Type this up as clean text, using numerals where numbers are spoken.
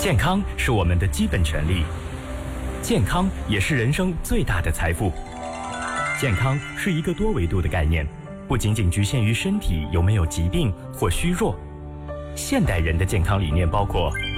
健康是我们的基本权利，健康也是人生最大的财富。健康是一个多维度的概念，不仅仅局限于身体有没有疾病或虚弱。现代人的健康理念包括